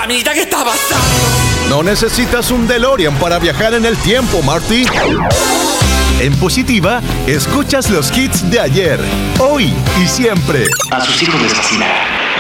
mamita, ¿qué está pasando? No necesitas un DeLorean para viajar en el tiempo, Marty. En Positiva, escuchas los hits de ayer, hoy y siempre. A sus hijos les fascinará.